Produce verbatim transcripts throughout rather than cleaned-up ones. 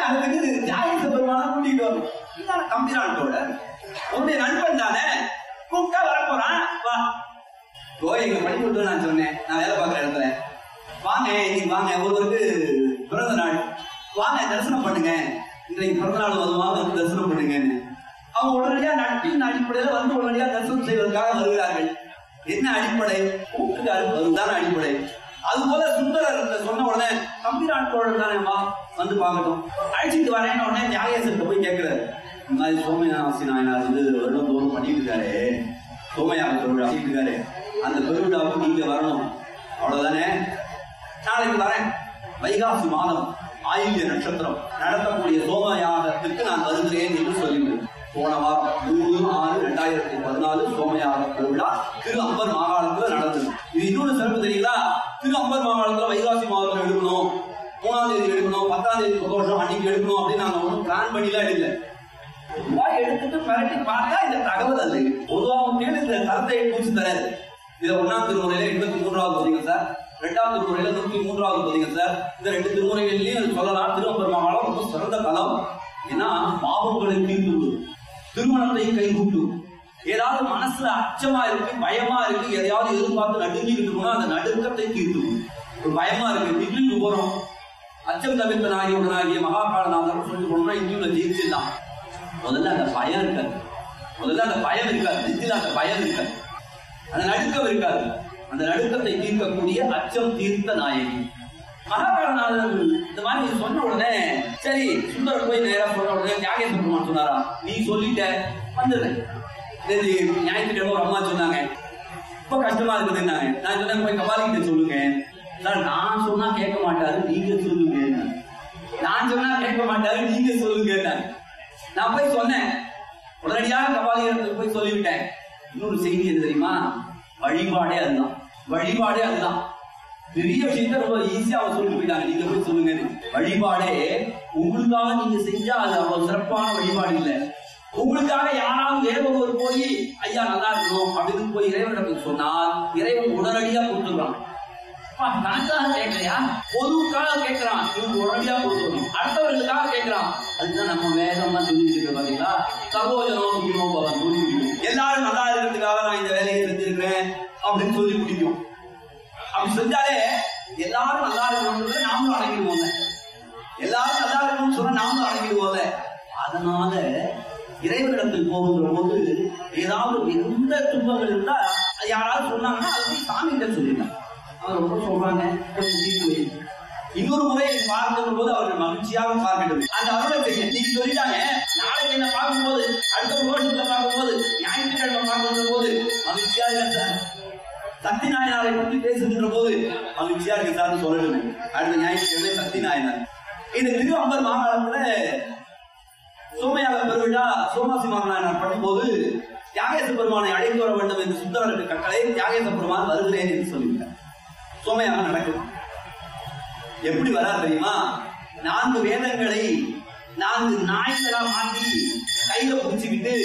அதுக்கு தியாகேச பெருமானா கூட்டிட்டு வரும். இதான தம்பிரான்டோட உன்னுடைய நண்பன் தானே, கூப்பிட்டா வரப்போறான், வா போய் எங்க படிக்க நான் சொன்னேன். நான் வேலை பார்க்குற இடத்துல வாங்க, இன்னைக்கு வாங்க, ஒருவருக்கு பிறந்த நாள், வாங்க தரிசனம் பண்ணுங்க, இன்றைக்கு பிறந்த நாள் வருவாங்க, வந்து தரிசனம் பண்ணுங்கன்னு. அவங்க உடனடியா நட்பின் அடிப்படையில் வந்து உடனடியா தரிசனம் செய்வதற்காக வருகிறார்கள். என்ன அடிப்படை? கூட்டுக்காரு வருவதான அடிப்படை. அது போல சுந்தரர் சொன்ன உடனே தம்பிரான்டோழர் தானே, வா வந்து பார்க்கட்டும், அழைச்சிட்டு வரேன்னு உடனே தியாகேசர்கிட்ட போய் கேட்கிறாரு. இந்த மாதிரி சோமயாசி நாயனார் வந்து வருடம் தோறும் பண்ணிட்டு இருக்காரு, சோமயாக பெருவிழா பண்ணிட்டு இருக்காரு, அந்த பெருவிழாவுக்கு நீங்க வரணும், அவ்வளவுதானே. நாளைக்கு வரேன், வைகாசி மாதம் ஆயில்ய நட்சத்திரம் நடத்தக்கூடிய சோமயாகத்திற்கு நான் வருகிறேன் என்று சொல்லிவிடு. போன வாரம் மூணு ஆறு ரெண்டாயிரத்தி பதினாலு சோமயாக பெருவிழா திரு அம்பர் மாகாணத்துல நடந்தது. இது இன்னொரு சிறப்பு தெரியுங்களா? திரு அம்பர் மாகாணத்துல வைகாசி மாதத்துல எடுக்கணும், மூணாம் தேதி எடுக்கணும், பத்தாம் தேதி பிரதோஷம் அன்னைக்கு எடுக்கணும் அப்படின்னு நாங்க ஒன்றும் பிளான் பண்ணிலாம் எடுக்கல. எடுத்துட்டு மிரட்டி பார்த்தா இந்த தகவல் அது பொதுவாக இந்த தரத்தை பூச்சி தராது. இதை ஒன்னாம் திருமுறையில எண்பத்தி மூன்றாவது பதிங்க சார், இரண்டாம் திருமுறையில நூத்தி மூன்றாவது பதிங்க சார். இந்த ரெண்டு திருமுறைகள்லயும் சொல்லலாம் திருவம்பர் மாகாணம் ரொம்ப சிறந்த தலம். ஏன்னா பாவங்களை தீர்த்து, திருமணத்தை கைகூட்டு, ஏதாவது மனசுல அச்சமா இருக்கு, பயமா இருக்கு, எதையாவது எதிர்பார்த்து நடுங்கிட்டு இருக்கணும், அந்த நடுக்கத்தை தீர்த்து. ஒரு பயமா இருக்கு, டிகிரிக்கு போறோம், அச்சம் தவிர்த்த நாயகனாகிய மகாகாலநாதர் சொல்லி போனோம்னா இந்தியில ஜெயிச்சிடலாம். முதல்ல அந்த பயம் இருக்காது, முதல்ல அந்த பயம் இருக்காது, நெஞ்சில அந்த பயம் இருக்காது, அந்த நடுக்கம் இருக்காது. அந்த நடுக்கத்தை தீர்க்கக்கூடிய அச்சம் தீர்த்த நாயகி மகாகாலநாதர் இந்த மாதிரி சொன்ன உடனே சரி சுந்தரர் போய் நேரா சொன்ன உடனே தியாகேச பெருமான் சொன்னாரா, நீ சொல்லிட்ட வந்துடுறேன். ஞாயிற்றுக்கிழமை ஒரு அம்மா சொன்னாங்க, ரொம்ப கஷ்டமா இருக்குதுன்னாங்க. நான் சொன்னேன் போய் கபாலிகிட்ட சொல்லுங்க. நான் சொன்னா கேட்க மாட்டாரு, நீங்க சொல்லுங்க. நான் சொன்னா கேட்க மாட்டாரு, நீங்க சொல்லுங்க. நான் போய் சொன்னேன், உடனடியாக கபாலிகத்துக்கு போய் சொல்லிவிட்டேன். இன்னொரு செய்தி எது தெரியுமா? வழிபாடே அதுதான், வழிபாடே அதுதான். பெரிய விஷயத்த ரொம்ப ஈஸியா அவங்க சொல்லிட்டு போயிட்டாங்க, நீங்க போய் சொல்லுங்க. வழிபாடே உங்களுக்காக நீங்க செஞ்சா அது அவ்வளவு சிறப்பான வழிபாடு இல்லை. உங்களுக்காக யாராவது வேற ஒருவர் போய் ஐயா நல்லா இருக்கணும் அப்படின்னு போய் இறைவனிடத்துக்கு சொன்னால் இறைவன் உடனடியா கொடுத்துடுறான். தனக்காக கேட்கலையா, பொதுவுக்காக கேட்கிறான், இவங்க உடனடியா கொடுத்துடணும். அடுத்தவர்களுக்காக கேட்கிறான். அதுதான் நம்ம வேதம் தான் சொல்லிட்டு இருக்க பாத்தீங்களா, சகோதரோ முக்கியமோ போவான் சொல்லி முடிக்கும். எல்லாரும் நல்லா இருக்கிறதுக்காக நான் இந்த வேலையை செஞ்சிருக்கிறேன் அப்படின்னு சொல்லி முடிக்கும். அப்படி செஞ்சாலே எல்லாரும் நல்லா இருக்கணும், நாமளும் அடங்கிடுவோம். எல்லாரும் நல்லா இருக்கணும்னு சொன்னா நாமளும் அடங்கிடுவோம். அதனால இறைவனிடத்தில் போகின்ற போது ஏதாவது எந்த துன்பங்கள் இருந்தா யாராவது சொன்னாங்கன்னா அது போய் சாமி கிட்ட சொல்லிட்டாங்க. அவர் ரொம்ப சொல்றாங்க, இன்னொரு முறை பார்க்கின்ற போது அவர்கள் மகிழ்ச்சியாக பார்க்கட்டும். அந்த அருளை செய்ய நீங்க சொல்லிட்டாங்க. நாளைக்கு என்ன பார்க்கும் போது, அடுத்த வருஷத்துல பார்க்கும் போது, ஞாயிற்றுக்கிழமை பார்க்கின்ற போது மகிழ்ச்சியா இருக்க சார், சக்தி நாயனாரை பற்றி பேசுகின்ற போது மகிழ்ச்சியா இருக்க சார் சொல்லணும். அடுத்த ஞாயிற்றுக்கிழமை சக்தி நாயனார். இந்த திரு அம்பர் மாகாணத்துல சோமயாக பெருவிழா சோமாசி நாயனார் பண்ணும்போது தியாகேச பெருமானை அழைத்து வர வேண்டும் என்று சுந்தரருக்கு கட்டளை. தியாகேச பெருமான் வருகிறேன் என்று சொல்லிவிட்டார். சோமயாக நடக்குது. எப்படி வரா தெரியுமா? நான்கு வேதங்களை நான்கு நாய்களா மாற்றி கையில பிடிச்சுக்கிட்டு,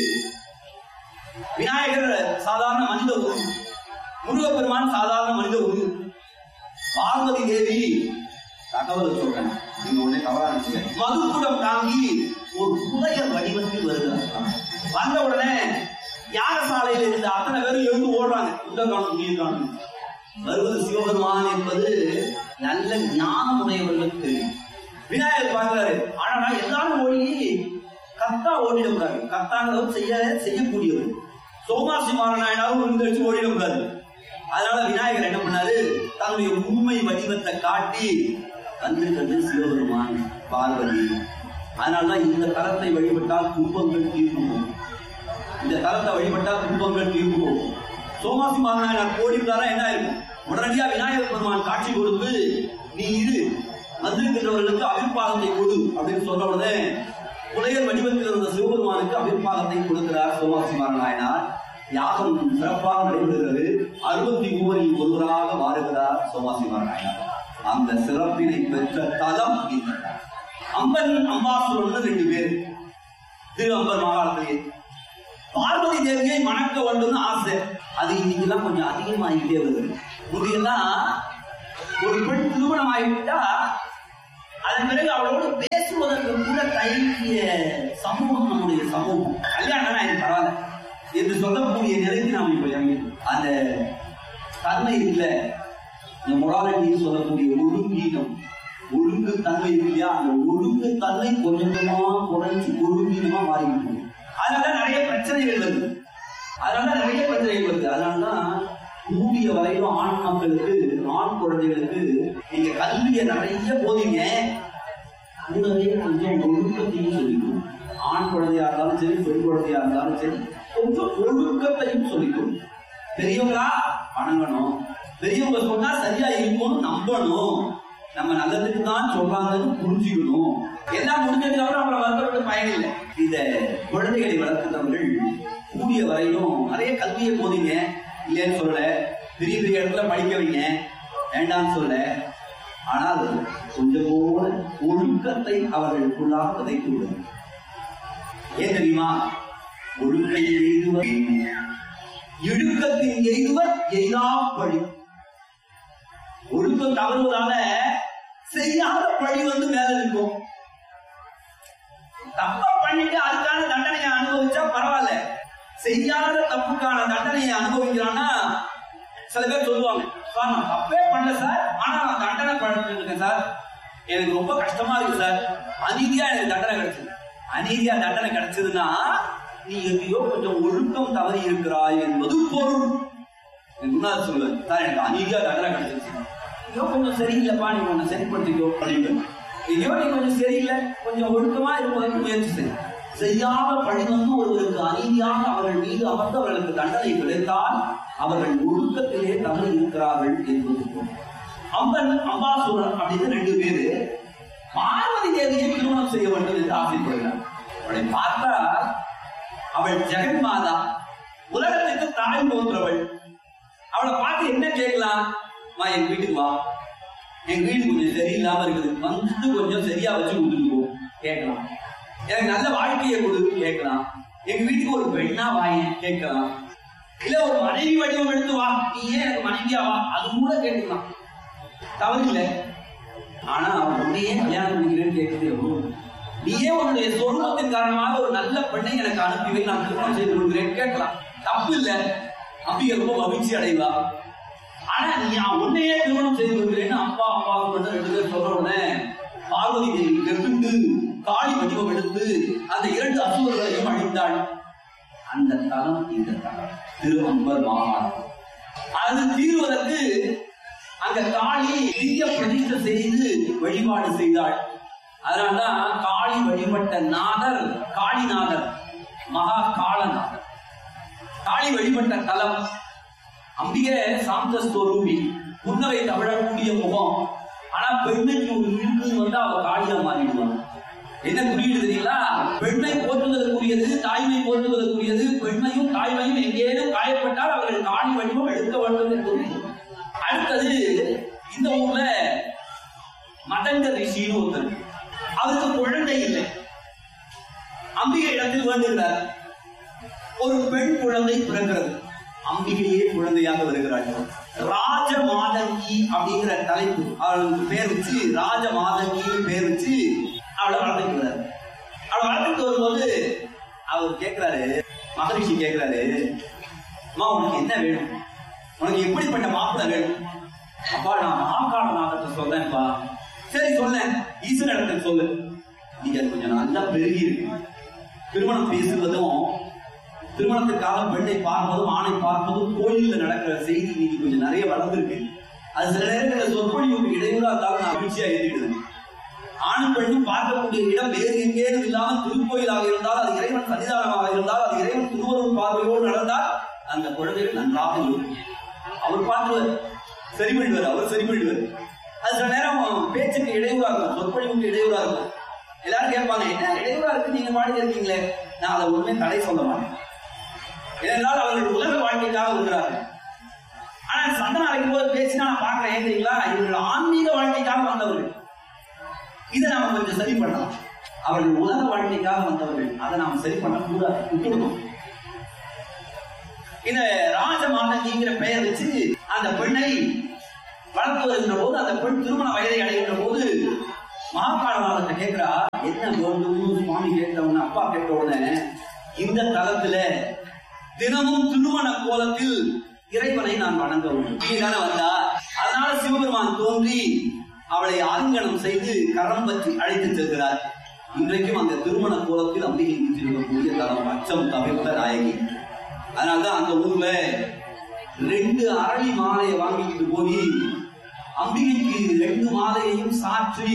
விநாயகர் சாதாரண மனித உரு, முருகப்பெருமான் சாதாரண மனித உரு, பார்வதி தேவி தகவல் சொல்றேன், நீங்க உடனே தவறா நினைச்சுங்க, மதுக்குடம் தாங்கி ஒரு புதைய வடிவத்தில் வருகிறார். வந்த உடனே யாகசாலையில் இருந்த அத்தனை பேரும் எழுந்து ஓடுறாங்க. உத்தரகாணம் வருவது சிவபெருமான் என்பது நல்ல ஞானம் உடையவர்களுக்கு தெரியும். விநாயகர் பார்க்கிறாரு, ஆனா எல்லாரும் ஓடி கத்தா ஓடிடக்கூடாது. கத்தாங்கிறவர் செய்ய செய்யக்கூடியவர். சோமாசி நாயனாரும் விழுந்தடிச்சு ஓடிடக்கூடாது. அதனால விநாயகர் என்ன பண்ணாரு, தன்னுடைய உண்மை வடிவத்தை காட்டி வந்திருக்கிறது சிவபெருமான் பார்வதி. அதனாலதான் இந்த தலத்தை வழிபட்டால் துன்பங்கள் தீர்ந்து போகும். இந்த தலத்தை வழிபட்டால் துன்பங்கள் தீர்ந்து போகும். சோமாசி நாயனார் கோடிந்தாரா என்ன இருக்கும்? உடனடியா விநாயகர் பெருமான் காட்சி கொடுத்து, நீ இரு, வந்திருக்கின்றவர்களுக்கு அபிர்பாகத்தை கொடு அப்படின்னு சொன்ன உடனே புலையர் வடிவத்தில் இருந்த சிவபெருமானுக்கு அபிர்பாகத்தை கொடுக்கிறார் சோமாசி நாயனார். யாகம் சிறப்பாக நடைபெறுகிறது. அறுபத்தி மூவரில் ஒருவராக மாறுகிறார் சோமாசி நாயனார். அந்த சிறப்பினை பெற்ற தலம் இந்த அம்பன் அம்பாசுரன் ரெண்டு பேர் திரு அம்பர் மாகாணத்திலே. பார்வதி தேவியை மணக்க வேண்டும் ஆசை. அது இன்னைக்கு எல்லாம் கொஞ்சம் அதிகமாகிட்டே வருது. முதியெல்லாம் ஒரு பெண் திருமணம் ஆகிவிட்டா அதன் பிறகு அவளோடு பேசுவதற்கு கூட ஐக்கிய சமூகம் நம்முடைய சமூகம். கல்யாணம் எனக்கு பரவாயில்ல என்று சொல்லக்கூடிய நிலைக்கு நாம் இப்ப இறங்கிடும். அந்த தன்மை இல்ல, இந்த மொராலிட்டி சொல்லக்கூடிய ஒழுங்கீனம், ஒழுங்கு தன்மை இல்லையா, அந்த ஒழுங்கு தன்மை கொஞ்சமா குறைஞ்சி ஒழுங்கீனமா மாறிவிட்டு, அதனாலதான் நிறைய பிரச்சனைகள் வருது. அதனாலதான் நிறைய பிரச்சனைகள் வருது. அதனாலதான் கூடிய வரையிலும் ஆண் மக்களுக்கு, ஆண் குழந்தைகளுக்கு நீங்க கல்வியை நிறைய போதீங்க, கூடவே கொஞ்சம் ஒழுக்கத்தையும் சொல்லிக்கும். ஆண் குழந்தையா இருந்தாலும் சரி, பெண் குழந்தையா இருந்தாலும் சரி, கொஞ்சம் ஒழுக்கத்தையும் சொல்லிக்கும். பெரியவங்களா வணங்கணும், பெரியவங்க சொன்னா சரியா இருக்கும்னு நம்பணும், நம்ம நல்லதுக்கு தான் சொல்றாங்கன்னு புரிஞ்சுக்கணும். எல்லாம் முடிஞ்சதுக்கு அப்புறம் அவங்களை வளர்க்கறது பயன் இல்லை. இந்த குழந்தைகளை வளர்க்கிறவர்கள் கூடிய வரையிலும் நிறைய கல்வியை போதீங்க, இல்லைன்னு சொல்ல, பெரிய பெரிய இடத்துல படிக்க வைங்க, வேண்டாம்னு சொல்ல. ஆனால் கொஞ்சம் போல ஒழுக்கத்தை அவர்களுக்குள்ளாக விதைத்து விடும். ஏன் தெரியுமா? ஒழுக்கை எய்துவர் இழுக்கத்தின் எய்துவர் எய்தா பழி. ஒழுக்கம் தவறுவதால செய்யாத பழி வந்து மேல இருக்கும். தப்பா பண்ணிட்டு அதுக்கான தண்டனையை அனுபவிச்சா பரவாயில்ல, செய்யாத தப்புக்கான தண்டனையை அனுபவிக்கிறான்னா சில பேர் சொல்லுவாங்க, சார் நான் தப்பே பண்ணல சார், ஆனா நான் தண்டனை பண்ணிருக்கேன் சார், எனக்கு ரொம்ப கஷ்டமா இருக்கு சார், அநீதியா எனக்கு தண்டனை கிடைச்சது. அநீதியா தண்டனை கிடைச்சதுன்னா நீ எங்கேயோ கொஞ்சம் ஒழுக்கம் தவறி இருக்கிறாய் என்பது பொருள். முன்னாள் சொல்லுவேன், சார் எனக்கு அநீதியா தண்டனை கிடைச்சிருச்சு, ஐயோ கொஞ்சம் சரியில்லைப்பா, நீ கொஞ்சம் சரிப்படுத்திக்கோ அப்படின்னு. ஐயோ நீ கொஞ்சம் சரியில்லை, கொஞ்சம் ஒழுக்கமா இருப்பதற்கு முயற்சி செய். செய்யாத பழி வந்து ஒருவருக்கு அநீதியாக அவர்கள் மீது அமர்ந்து அவர்களுக்கு தண்டனை கிடைத்தால் அவர்கள் ஒழுக்கத்திலே தவறி இருக்கிறார்கள் என்பது. அம்பன் அம்பாசுரன் அப்படின்னு ரெண்டு பேரு பார்வதி தேவியை திருமணம் செய்ய வேண்டும் என்று ஆசைப்படுகிறார். அவளை பார்த்தா அவள் ஜெகன் மாதா, உலகத்துக்கு தாய் போன்றவள். அவளை பார்த்து என்ன கேட்கலாம்? என் வீட்டுக்கு வா, என் வீடு கொஞ்சம் சரியில்லாம இருக்குது, வந்து கொஞ்சம் சரியா வச்சு கொடுத்துட்டு கேட்கலாம். எனக்கு நல்ல வாழ்க்கையை கொடுத்து கேட்கலாம். எங்க வீட்டுக்கு ஒரு பெண்ணா வாயன் கேட்கலாம். இல்ல ஒரு மனைவி வடிவம் எடுத்து வா, நீ ஏன் எனக்கு மனைவியா வா, அது கூட கேட்கலாம், தவறு இல்லை. ஆனா அவன் உன்னையே கல்யாணம் பண்ணிக்கிறேன்னு கேட்கறது எவ்வளவு? நீயே உன்னுடைய சொருபத்தின் காரணமாக ஒரு நல்ல பெண்ணை எனக்கு அனுப்பி நான் திருமணம் செய்து கொடுக்கிறேன் கேட்கலாம், தப்பு இல்லை. அம்பிகை ரொம்ப மகிழ்ச்சி அடைவா. ஆனா நீ உன்னையே திருமணம் செய்து கொடுக்கிறேன்னு அப்பா அப்பா ரெண்டு பேர் சொல்ற உடனே பார்வதி தேவி கெட்டு காளி வடிவம் எடுத்து அந்த இரண்டு அசுரர்களையும் அழித்தாள். அந்த தலம் இந்த தலம் திரு அம்பர் மாகாணம். அது தீர்வதற்கு அங்க காளி திவ்ய பிரதிஷ்டை செய்து வழிபாடு செய்தாள். அதனால்தான் காளி வழிபட்ட நாதர் காளிநாதர், மகா காலநாதர். காளி வழிபட்ட தலம். அம்பிகை சாந்தஸ்வரூபி, புன்னவை தவிழக்கூடிய முகம். ஆனா பெண்மைக்கு ஒரு இருக்கு வந்து அவ காளியா மாறிடுவாங்க. என்ன குறியீடு தெரியுங்களா? பெண்ணை போற்றுதலுக்குரியது, தாய்மை போற்றுதலுக்குரியது. பெண்மையும் தாய்மையும் எங்கேயும் காயப்பட்டால் அவர்கள் காளி வடிவம் எடுக்க வேண்டும் என்பது. அடுத்தது இந்த ஊர்ல மதங்க ரிஷின்னு ஒருத்தர், அவருக்கு குழந்தை இல்லை. அம்பிகை இடத்தில் வேண்டுகிறார், ஒரு பெண் குழந்தை பிறக்கிறது. அம்பிகையே குழந்தையாக வருகிறார்கள். ராஜ மாதங்கி அப்படிங்கிற தலைப்பு அவளுக்கு பேர் வச்சு, ராஜ மாதங்கின்னு பேர் வச்சு அவளை வளர்த்துக்கிறாரு. அவளை வளர்த்துட்டு வரும்போது அவர் கேட்கிறாரு, மகரிஷி கேட்கிறாரு, அம்மா உனக்கு என்ன வேணும், உனக்கு எப்படிப்பட்ட மாப்பிள்ளை வேணும்? அப்பா நான் மாகாணநாதத்தை சொல்றேன்ப்பா. சரி சொல்ல, ஈஸ்வர இடத்துல சொல்லு. நீங்க கொஞ்சம் நல்லா பெருகி இருக்கு, திருமணம் பேசுவதும் திருமணத்துக்காக பெண்ணை பார்ப்பதும் ஆணை பார்ப்பதும் கோயில்ல நடக்கிற செய்தி நீங்க கொஞ்சம் நிறைய வளர்ந்துருக்கு. அது சில நேரங்களில் சொற்பொழிவுக்கு இடையூறா இருந்தாலும் நான் மகிழ்ச்சியா ஏறிடுது. ஆணும் பெண்ணும் பார்க்கக்கூடிய இடம் வேறு எங்கேயும் இல்லாமல் திருக்கோயிலாக இருந்தால், அது இறைவன் சன்னிதானமாக இருந்தால், அது இறைவன் திருவருள் பார்வையோடு நடந்தால் அந்த குழந்தைகள் நன்றாக இருக்கும். அவர் பார்த்துவார், சரி பண்ணிடுவார், அவர் சரி பண்ணிடுவார். அது சில நேரம் பேச்சுக்கு இடையூறா இருக்கும், சொற்பொழிவுக்கு இடையூறா இருக்கும். எல்லாரும் கேட்பாங்க, என்ன இடையூறா இருக்கு நீங்க பாடி இருக்கீங்களே? நான் அதை ஒண்ணுமே தடை சொல்ல மாட்டேன். ஏனென்றால் அவர்கள் உலக வாழ்க்கைக்காக வருகிறார்கள். ஆனா சந்தனம் அழைக்கும் போது பேசினா நான் பார்க்கிறேன், ஏன் தெரியுங்களா? இவர்கள் ஆன்மீக வாழ்க்கைக்காக வந்தவர்கள். இதை நாம கொஞ்சம் சரி பண்ணலாம். அவர்கள் உலக வாழ்க்கைக்காக வந்தவர்கள், அதை நாம் சரி பண்ண கூடாது, விட்டுவிடும். இந்த ராஜ மாதங்கிங்கிற பெயர் வச்சு அந்த பெண்ணை வளர்த்து வருகின்ற போது, அந்த பெண் திருமண வயதை அடைகின்ற போது மகாகாலவாதத்தை கேட்கிறா, என்ன வேண்டும் சுவாமி கேட்டவுடனே, அப்பா கேட்ட உடனே, இந்த தலத்துல தினமும் திருமண கோலத்தில் இறைவனை நான் வணங்க வேண்டும். தானே வந்தா, அதனால சிவபெருமான் தோன்றி அவளை ஆலிங்கனம் செய்து கரம் பற்றி அழைத்து செல்கிறார். இன்றைக்கும் அந்த திருமண கோலத்தில் அம்பிகை இருக்கக்கூடிய தலம் அச்சம் தவிர்த்த நாயகி. அதனால்தான் அந்த ஊர்ல ரெண்டு அரளி மாலையை வாங்கிட்டு போய் அம்பிகைக்கு ரெண்டு மாலையையும் சாற்றி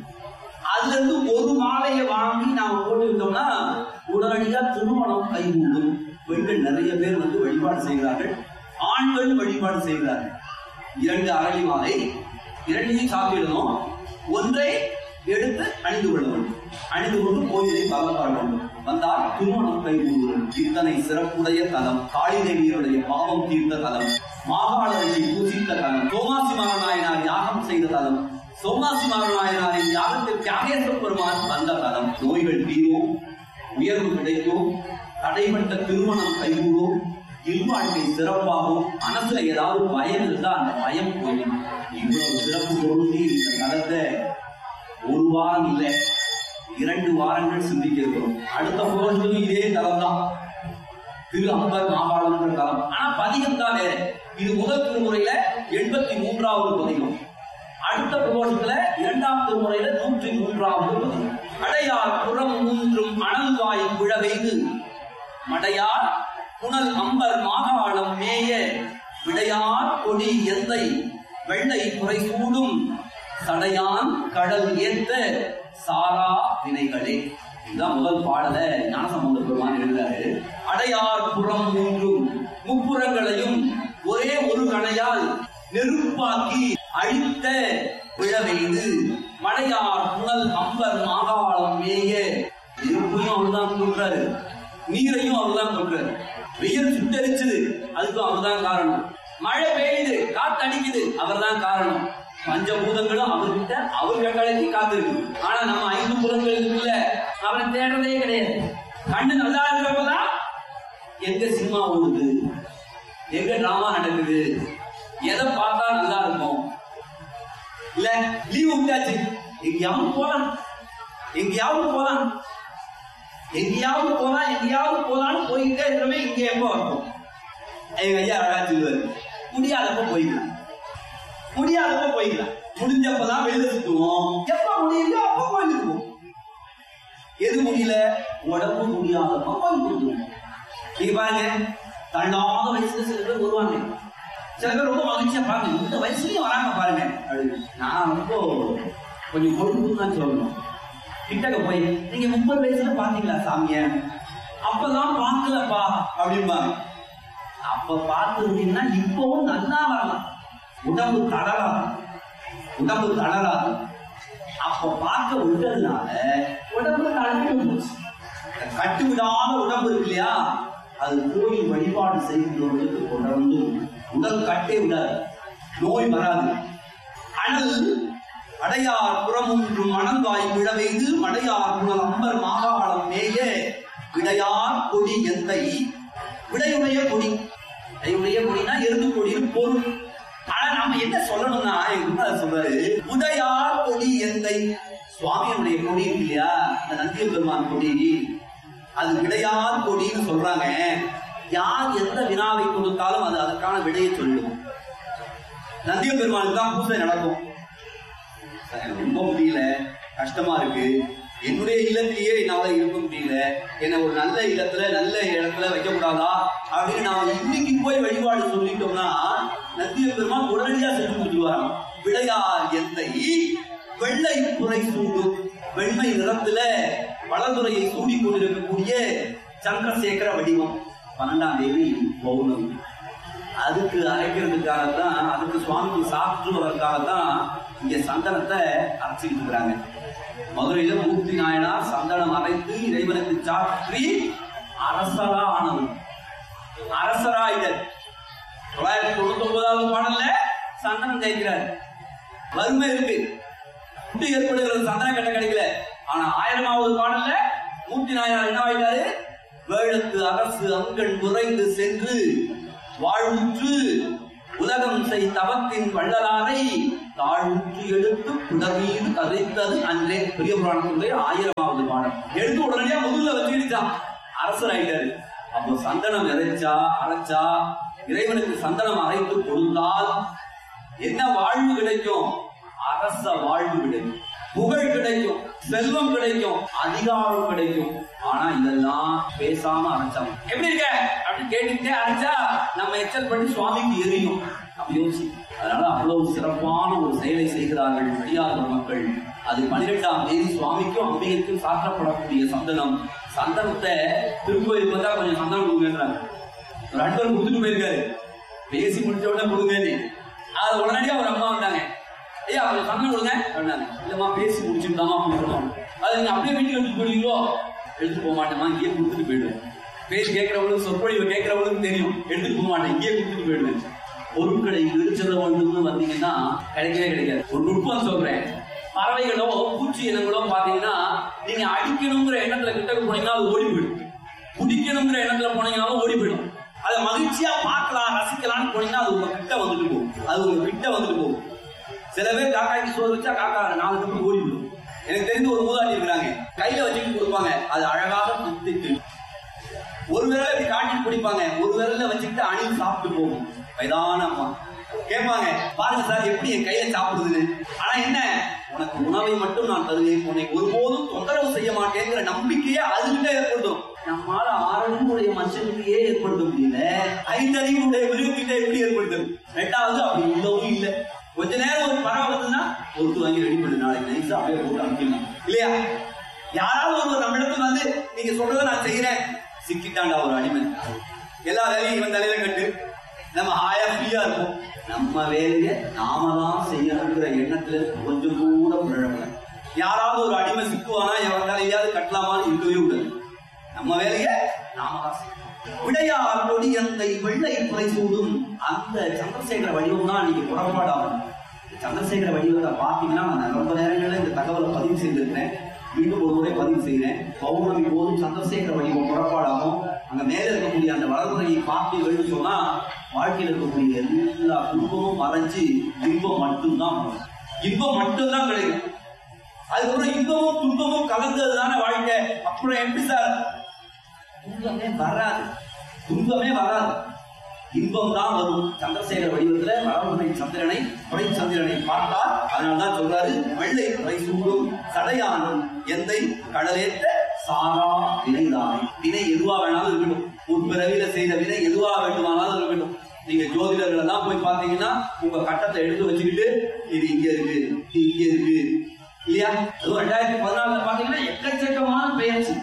அதுல இருந்து ஒரு மாலையை வாங்கி நாம போட்டுக்கிட்டோம்னா உடனடியா திருமணம் கைகூடும். பெண்கள் நிறைய பேர் வந்து வழிபாடு செய்கிறார்கள், ஆண்கள் வழிபாடு செய்கிறார்கள். இரண்டு அரளி மாலை இரண்டையும் சாப்பிடணும், ஒன்றை எடுத்து அணிந்து கொள்ள வேண்டும். அணிந்து கொண்டு கோயிலை பலப்பாட வேண்டும். வந்தால் திருமணம் கைகூடும். இத்தனை சிறப்புடைய தலம், காளி தேவியருடைய பாவம் தீர்த்த தலம், மாகாளத்தை பூசித்த தலம், சோமாசி மாரநாயனார் யாகம் செய்த தலம், சோமாசி மாரநாயனாரின் யாகத்தில் தியாகேஸ்வர பெருமான் வந்த தலம். நோய்கள் தீரும், உயர்வு கிடைக்கும், தடைப்பட்ட திருமணம் கைகூடும், இல்வாழ்க்கை சிறப்பாகும். மனசுல ஏதாவது பயம் இருந்தா அந்த பயம் போயிடும். இவ்வளவு சிறப்பு பொருந்தி இந்த தலத்தை ஒரு வாரம் இல்லை இரண்டு வாரங்கள் சிந்திக்க இருக்கிறோம். அடுத்த புரோஷத்துக்கு இதே தலம் தான், திரு அம்பர் மாகாளம் தலம். ஆனா பதிகம் தான் வேற. இது முதல் திருமுறையில எண்பத்தி மூன்றாவது பதிகம், அடுத்த புரோஷத்துல இரண்டாம் திருமுறையில நூற்றி மூன்றாவது பதிகம். அடையார் புறம் மூன்றும் அனல்வாய் விழவெய்து மடையார் புனல் அம்பர் மாகாளம் மேய விடையார் கொடி எந்தை வெள்ளை குறை சூடும் சடையான் கடல் ஏத்த சாரா வினைகளே. இதுதான் முதல் பாடல ஞானசம்பந்த பெருமான் எழுதுறாரு. அடையார் புறம் மூன்றும், முப்புறங்களையும் ஒரே ஒரு கணையால் நெருப்பாக்கி அழித்த விழவெய்து மடையார் புனல் அம்பர் மாகாளம் மேய. நெருப்பையும் அவர்தான் சொல்றாரு, நீரையும் அவர்தான் சொல்றாரு. வெயில் சுட்டரிச்சது, அதுக்கும் அவர்தான் காரணம். மழை பெய்யுது, காத்து அடிக்குது, அவர்தான் காரணம். பஞ்சபூதங்களும் அவர்கிட்ட அவர் கட்டளைக்கு காத்திருக்கு. ஆனா நம்ம ஐந்து புறங்களுக்குள்ள அவரை தேடுறதே கிடையாது. கண்ணு நல்லா இருக்கிறப்பதான் எங்க சினிமா ஓடுது, எங்க டிராமா நடக்குது, எதை பார்த்தா நல்லா இருக்கும். இல்ல லீவ் விட்டாச்சு, எங்கேயாவது போலாம், எங்கேயாவது போலாம், எங்கேயாவது போலாம், எங்கேயாவது போலான்னு போய்கிட்டே இருக்கிறமே. இங்க எப்போ இருக்கும்? எங்க ஐயா அழகா சொல்லுவாரு, முடியாதப்ப போய்க்கலாம், முடியாதப்ப போய்க்கலாம். முடிஞ்சப்பதான் வெளியில சுத்துவோம், எப்ப முடியல அப்ப போயிருக்கும். எது முடியல? உடம்பு முடியாதப்ப போயிருக்கும். நீங்க பாருங்க, தள்ளாத வயசுல சில பேர் வருவாங்க, சில பேர் ரொம்ப மகிழ்ச்சியா பாருங்க, இந்த வயசுலயும் வராங்க பாருங்க அப்படின்னு. நான் ரொம்ப கொஞ்சம் கொழுப்புன்னு தான் சொல்லணும். கிட்டக்க போய் நீங்க முப்பது வயசுல பாத்தீங்களா சாமிய? அப்பதான் பார்க்கலப்பா அப்படிம்பாங்க. அப்ப பார்த்துருந்தீங்கன்னா இப்பவும் நல்லா வரலாம், உடம்பு தளராது, உடம்பு தளராது. அப்ப பார்க்க விட்டதுனால உடம்பு தளர்ந்து கட்டு விடாத உடம்பு இருக்கு இல்லையா, அது கோயில் வழிபாடு செய்கிறவர்களுக்கு தொடர்ந்து உடல் கட்டே விடாது, நோய் வராது. அனல் அடையார் புறமூன்றும் மணந்தாய் விழவெய்து மடையார் புனல் அம்பர் மாகாளம் மேய விடையார் கொடி எந்தை. விடையுடைய கொடி, விடையுடைய கொடினா எருது கொடின்னு பொருள். ஆனா நாம என்ன சொல்லணும்னா, என்ன சொல்றாரு, உடையார் கொடி எந்தை. சுவாமியுடைய கொடி இருக்கு இல்லையா, அந்த நந்திய பெருமான் கொடி, அது விடையார் கொடின்னு சொல்றாங்க. யார் எந்த வினாவை கொடுத்தாலும் அது அதற்கான விடையை சொல்லிடும். நந்திய பெருமானுக்கு தான் பூசை நடக்கும். ரொம்ப முடியல, கஷ்டமா இருக்கு, என்னுடைய இல்லத்திலேயே என்னால இருக்க முடியல, என்ன ஒரு நல்ல இல்லத்துல நல்ல இடத்துல வைக்க கூடாதா அப்படின்னு நாம இன்னைக்கு போய் வழிபாடு சொல்லிட்டோம்னா நந்திய பெருமான் உடனடியா செஞ்சு கொடுத்துருவாராம். விடையார் எந்தை வெள்ளை புரை சூடும். வெண்மை நிறத்துல வளர்ந்துரையை சூடி கொண்டிருக்கக்கூடிய சந்திரசேகர வடிவம். பன்னெண்டாம் தேதி பௌர்ணமி, அதுக்கு அரைக்கிறதுக்காகத்தான், அதுக்கு சுவாமிக்கு சாற்றுவதற்காகத்தான் இங்க சந்தனத்தை அரைச்சிக்கிட்டு இருக்கிறாங்க. மதுரையில மூர்த்தி நாயனார் சந்தனம் அரைத்து இறைவனுக்கு சாற்றி அரசரா ஆனது, அரசராயிடர். தொள்ளாயிரத்தி தொண்ணூத்தி ஒன்பதாவது பாடல்ல சந்தனம் ஜெயிக்கிறார். வறுமை இருக்கு, குட்டி ஏற்படுகிறது, சந்தன கட்ட கிடைக்கல. ஆனா ஆயிரமாவது பாடல்ல மூர்த்தி நாயனார் என்ன ஆயிட்டாரு, வேளத்து அரசு அங்கன் குறைந்து சென்று வாழ்வுற்று உலகம் செய் தவத்தின் வள்ளலாரை தாழ்வுற்று எடுத்து புடமீது கதைத்தது அன்றே. பெரிய புராணத்துடைய ஆயிரமாவது பாடம். எடுத்து உடனடியா முதல்ல வச்சுக்கிட்டான், அரசர் ஆயிட்டாரு. அப்போ சந்தனம் இறைச்சா அரைச்சா இறைவனுக்கு சந்தனம் அரைத்து கொடுத்தால் என்ன வாழ்வு கிடைக்கும்? அரச வாழ்வு கிடைக்கும், புகழ் கிடைக்கும், செல்வம் கிடைக்கும், அதிகாரம் கிடைக்கும். ஆனா இதெல்லாம் பேசாம அரைச்சாங்க. எப்படி இருக்க அப்படின்னு கேட்டுக்கிட்டே அரைச்சா நம்ம எச்சல் பண்ணி சுவாமிக்கு எரியும். அப்படி யோசி. அதனால அவ்வளவு சிறப்பான ஒரு செயலை செய்கிறார்கள் அடியார்கள் மக்கள். அது பன்னிரெண்டாம் தேதி சுவாமிக்கும் அம்பிகைக்கும் சாற்றப்படக்கூடிய சந்தனம். சந்தனத்தை திருக்கோயில் பார்த்தா கொஞ்சம் சந்தனம் கொடுங்கன்றாங்க. ஒரு அன்பர் கொடுத்துட்டு போயிருக்காரு, பேசி முடிச்ச உடனே கொடுங்க. அது உடனடியா ஒரு அம்மா வந்தாங்க, ஐயா கொஞ்சம் சந்தனம் கொடுங்க அப்படின்னாங்க. இல்லம்மா பேசி முடிச்சுட்டாமா கொடுக்கணும். அது நீங்க அப்படியே வீட்டுக்கு எடுத்துட்டு போடுவீங்களோ? எடுத்துட்டு போக மாட்டேமா, இங்கேயே கொடுத்துட்டு போயிடுவேன். பேசி கேட்கிறவங்களுக்கு சொற்பொழிவு கேட்கிறவங்களுக்கு தெரியும், எடுத்துட்டு போக மாட்டேன், இங்கேயே கொடுத்துட்டு போயிடுவேன். பொருட்களை விரிச்சத ஒன்றுன்னு வந்தீங்கன்னா கிடைக்கவே கிடைக்காது. ஒரு நுட்பம் சொல்றேன். பறவைகளோ பூச்சி இனங்களோ பாத்தீங்கன்னா நீங்க அடிக்கணுங்கிற எண்ணத்துல கிட்ட போனீங்கன்னா அது ஓடி போயிடும். குடிக்கணுங்கிற எண்ணத்துல போனீங்கன்னாலும் ஓடி போயிடும். அதை மகிழ்ச்சியா பார்க்கலாம் ரசிக்கலாம்னு போனீங்கன்னா அது உங்க கிட்ட வந்துட்டு போகும். அது உங்க கிட்ட வந்துட்டு போகும். சில பேர் காக்காய்க்கு சோறு வச்சா காக்கா நாலு பேருக்கு ஓடி போயிடும். எனக்கு தெரிஞ்ச ஒரு மூதாட்டி இருக்கிறாங்க, கையில வச்சுட்டு கொடுப்பாங்க, அது அழகாக குத்திட்டு ஒரு விரல இப்படி காட்டிட்டு குடிப்பாங்க, ஒரு விரல வச்சுக்கிட்டு அணில் சாப்பிட்டு போகும். வயதான அம்மா கேட்பாங்க, பாருங்க சார் எப்படி என் கையில சாப்பிடுதுன்னு. ஆனா என்ன, உனக்கு உணவை மட்டும் நான் தருவேன், உன்னை ஒருபோதும் தொந்தரவு செய்ய மாட்டேங்கிற நம்பிக்கையே அதுகிட்ட ஏற்படுத்தும். நம்மால ஆறறிவுடைய மனுஷனுக்கையே ஏற்படுத்த முடியல, ஐந்தறிவுடைய மிருகத்திட்ட எப்படி ஏற்படுத்தும்? ரெண்டாவது அப்படி இல்லவும் இல்லை. கொஞ்ச நேரம் ஒரு பறவை வந்ததுன்னா ஒருத்தர் வாங்கி ரெடி பண்ணு, நாளைக்கு நைஸா அப்படியே போட்டு அனுப்பிடலாம் இல்லையா? யாராவது ஒரு நம்ம இடத்துல வந்து நீங்க சொல்றதை நான் செய்யறேன், சிக்கிட்டாண்டா ஒரு அடிமை, எல்லா வேலையும் இவன் தலையில கட்டு, நம்ம ஹாயா ஃப்ரீயா இருக்கும். நம்ம வேலையை நாம தான் செய்யணுங்கிற எண்ணத்துல கொஞ்சம் கூட பிழை. யாராவது ஒரு அடிமை சிக்குவானா எவன் வேலையாவது கட்டலாமான்னு இருக்கவே கூடாது. நம்ம வேலையை நாம தான் செய்யணும். விடையார் கொடியந்தை வெள்ளை குறை சூடும் அந்த சந்திரசேகர வடிவம் தான் நீங்க புறப்பாடாகும். சந்திரசேகர வடிவத்தை பார்த்தீங்கன்னா நான் ரொம்ப நேரங்களில் இந்த தகவலை பதிவு செய்திருக்கிறேன், மீண்டும் ஒரு முறை பதிவு செய்கிறேன். பௌர்ணமி போதும் சந்திரசேகர வடிவம் புறப்பாடாகும். அங்க மேல இருக்கக்கூடிய அந்த வளர்முறையை பார்த்தீங்கன்னு சொன்னா வாழ்க்கையில் இருக்கக்கூடிய எல்லா துன்பமும் மறைஞ்சு இன்பம் மட்டும்தான் வரும். இன்பம் மட்டும்தான் கிடைக்கும். அதுக்கப்புறம் இன்பமும் துன்பமும் கலந்ததுதான வாழ்க்கை. அப்புறம் எப்படி சார்? துன்பமே வராது, துன்பமே வராது, இன்பம் தான் வரும். சந்திரசேகர வடிவத்துல வளர்முறை சந்திரனை கொடை சந்திரனை பார்த்தார். அதனால்தான் சொல்றாரு, வெள்ளை குறை சூடும் சடையானும் எந்தை கடலேற்ற சாரா வினைதானே. வினை எதுவா வேணாலும் இருக்கட்டும், முற்பிறவியில செய்த வினை எதுவா வேண்டுமானாலும் இருக்கட்டும். நீங்க ஜோதிடர்கள் எல்லாம் போய் பாத்தீங்கன்னா உங்க கட்டத்தை எடுத்து வச்சுக்கிட்டு இது இங்க இருக்கு, இது இங்க இருக்கு இல்லையா? அதுவும் ரெண்டாயிரத்தி பதினாலுல பாத்தீங்கன்னா எக்கச்சக்கமான பெயர்ச்சி.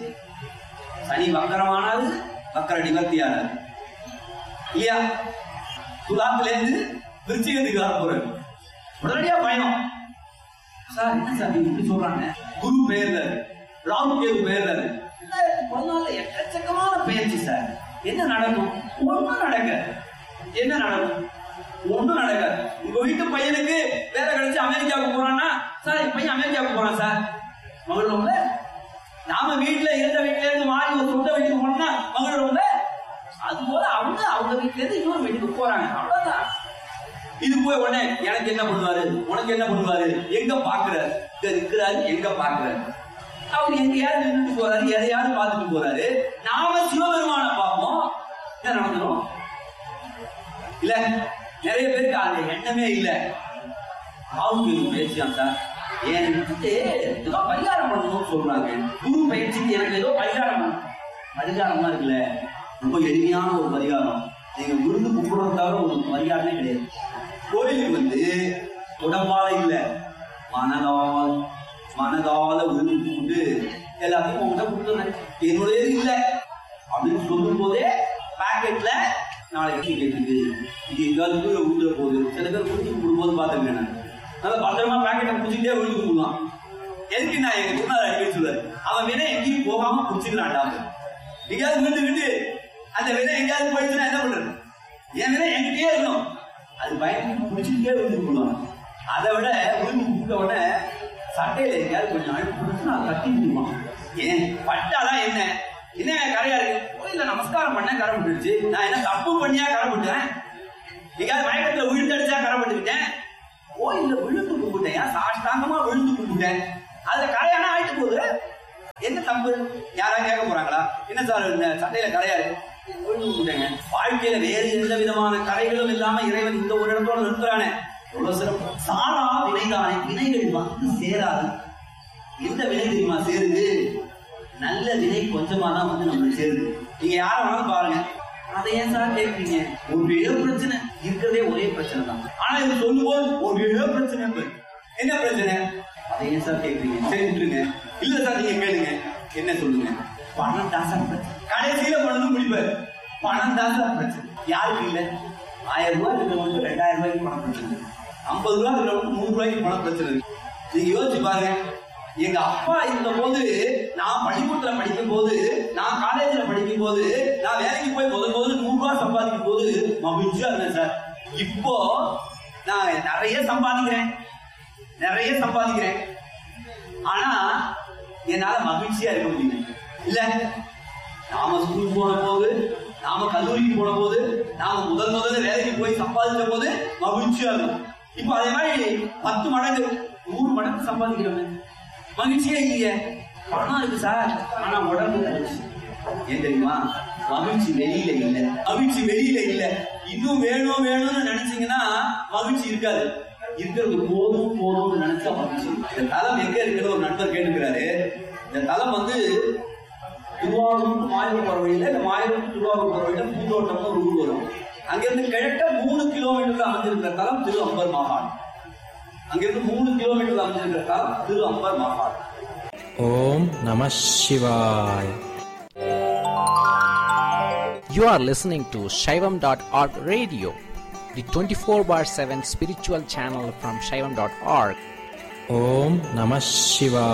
சனி வக்கரமானது, வக்கர நிவர்த்தியானது இல்லையா? துலாத்துல இருந்து விருச்சிகத்துக்கு வர போறாரு. உடனடியா பயம், சார் என்ன சார் இப்படி சொல்றாங்க? குரு பெயர்ந்தாரு, ராகு கேது பெயர்ந்தாரு. பதினாலுல எக்கச்சக்கமான பெயர்ச்சி சார். என்ன நடக்கும்? ஒன்னும் நடக்க. என்ன நடக்கும்? ஒன்றும் நடக்காது. உங்க வீட்டு பையனுக்கு வேலை கிடைச்சு அமெரிக்காவுக்கு போறான்னா, சார் என் பையன் அமெரிக்காவுக்கு போறான் சார், மகிழ்வுல. நாம வீட்டுல இருந்த வீட்டுல இருந்து மாறி ஒரு சொந்த வீட்டுக்கு போனோம்னா மகிழ்வுல. அது போல அவங்க அவங்க வீட்டுல இருந்து இன்னொரு வீட்டுக்கு போறாங்க, அவ்வளவுதான். இது போய் உடனே எனக்கு என்ன பண்ணுவாரு, உனக்கு என்ன பண்ணுவாரு, எங்க பாக்குறாரு, இங்க இருக்கிறாரு, எங்க பாக்குறாரு, அவர் எங்கேயாவது நின்றுட்டு போறாரு, எதையாவது பார்த்துட்டு போறாரு. நாம சிவபெருமான பார்ப்போம், என்ன நடந்துடும் இல்ல? நிறைய பேருக்கு அந்த எண்ணமே இல்லை. அவங்க பேசியான் சார், ஏன் விட்டுட்டு ஏதோ பரிகாரம் பண்ணணும்னு சொல்றாங்க. குரு பயிற்சிக்கு எனக்கு ஏதோ பரிகாரம் பண்ணணும். பரிகாரமா இருக்குல்ல, ரொம்ப எளிமையான ஒரு பரிகாரம். நீங்க விருந்து கும்பிடுறதால ஒரு பரிகாரமே கிடையாது. கோயிலுக்கு வந்து உடம்பால இல்ல, மனதால் மனதால விருந்து கும்பிட்டு எல்லாத்தையும் உங்கள்கிட்ட கொடுத்துறேன், என்னுடைய இல்லை அப்படின்னு சொல்லும் போதே பாக்கெட்ல நாளைக்கு கேட்டுக்கு இது எங்காவது விழுந்துட போகுது. சில பேர் விழுந்து கும்பிடும்போது பார்த்துருக்கேன் நான். நல்லா பத்திரமா பாக்கெட்டை குடிச்சுட்டே விழுந்து கும்பிடுவான். எதுக்கு நான் எங்க சொன்னார் அடிக்கடி சொல்லுவாரு, அவன் வினை எங்கேயும் போகாம குடிச்சுக்கிறான்டா. எங்கேயாவது விழுந்து விட்டு அந்த வினை எங்கேயாவது போயிடுச்சுன்னா என்ன பண்றது? என் வினை என்கிட்டயே இருக்கணும். அது பயந்து குடிச்சுட்டே விழுந்து கும்பிடுவான். அதை விட விழுந்து கும்பிட்ட உடனே சட்டையில எங்கேயாவது கொஞ்சம் அழுப்பு குடிச்சுன்னா அதை கட்டி குடிப்பான். ஏன் பட்டாதான் என்ன என்ன கரையா இருக்கு, கோயில நமஸ்காரம் பண்ண கரை விட்டுருச்சு, நான் என்ன தப்பு பண்ணியா கரை விட்டேன்? எங்கேயாவது மயக்கத்துல விழுந்தடிச்சா கரைப்பட்டுக்கிட்டேன். கோயில்ல விழுந்து கும்பிட்டேன், சாஷ்டாங்கமா விழுந்து கும்பிட்டேன். அதுல கரையானா ஆயிட்டு போகுது, என்ன தப்பு? யாராவது கேட்க போறாங்களா? என்ன சார் இந்த சட்டையில கரையாது? விழுந்து கும்பிட்டேங்க. வாழ்க்கையில வேறு எந்த விதமான கரைகளும் இல்லாம இறைவன் இந்த ஒரு இடத்தோட நிறுத்துறானே, எவ்வளவு சிறப்பு. சாரா வினைதானே, வினைகள் வந்து சேராது. எந்த வினை தெரியுமா சேருது? நல்ல வினை கொஞ்சமா தான் வந்து நம்மளுக்கு சேருது. நீங்க யார வேணாலும் பாருங்க, அதை ஏன் சார் கேட்குறீங்க? ஒரே பிரச்சனை இருக்கிறதே, ஒரே பிரச்சனை தான். ஆனா இது சொல்லுவோம் ஒரே பிரச்சனை. என்ன பிரச்சனை? அதை ஏன் சார் கேட்குறீங்க? சரி விட்டுருங்க. இல்ல சார் நீங்க கேளுங்க, என்ன சொல்லுங்க? பணம் தான் சார் பிரச்சனை. கடைசியில பண்ணது முடிப்பாரு, பணம் தான் சார் பிரச்சனை. யாருக்கு இல்ல? ஆயிரம் ரூபாய் இருக்கிறவங்களுக்கு ரெண்டாயிரம் ரூபாய்க்கு பணம் பிரச்சனை, ஐம்பது ரூபாய் இருக்கிறவங்களுக்கு நூறு ரூபாய்க்கு பணம் பிரச்சனை இருக்கு. நீங்க யோசிச்சு பாருங்க. எங்க அப்பா இருந்த போது, நான் பள்ளிக்கூடத்துல படிக்கும் போது, நான் காலேஜ்ல படிக்கும் போது, நான் வேலைக்கு போய் முதல் போது நூறு ரூபாய் சம்பாதிக்கும் போது மகிழ்ச்சியா இருந்தேன் சார். இப்போ நான் நிறைய சம்பாதிக்கிறேன், நிறைய சம்பாதிக்கிறேன். ஆனா என்னால மகிழ்ச்சியா இருக்க முடியல. இல்ல, நாம ஸ்கூல் போன போது, நாம கல்லூரிக்கு போன போது, நாம முதல் முதல்ல வேலைக்கு போய் சம்பாதிச்ச போது மகிழ்ச்சியா இருக்கும். இப்போ அதே மாதிரி பத்து மடங்கு நூறு மடங்கு சம்பாதிக்கிறோம், மகிழ்ச்சியே இல்லையே. பணம் இருக்கு சார், ஆனா உடம்பு போச்சு. ஏன் தெரியுமா? மகிழ்ச்சி வெளியில இல்ல, மகிழ்ச்சி வெளியில இல்ல. இன்னும் வேணும் வேணும்னு நினைச்சீங்கன்னா மகிழ்ச்சி இருக்காது. இருக்கிறது போதும் போதும்னு நினைச்சா மகிழ்ச்சி. இந்த தலம் எங்க இருக்குன்னு ஒரு நண்பர் கேட்டுக்கிறாரு. இந்த தலம் வந்து திருவாரூர் மாயூர் போற வழியில, இந்த மாயூர் திருவாரூர் போற வழியில பூந்தோட்டம்னு ஒரு ஊர் வரும். அங்கிருந்து கிழக்க மூணு கிலோமீட்டர்ல அமைஞ்சிருக்கிற தலம் திரு அம்பர் மாகாணம். அங்கிருந்து மூணு கிலோமீட்டர் அமைஞ்சிருக்கிற தலம் திரு அம்பர் மாகாணம். ஓம் நம சிவாய. You are listening to Shaivam dot org radio, the twenty-four bar seven spiritual channel from Shaivam dot org. Om Namah Shivaya.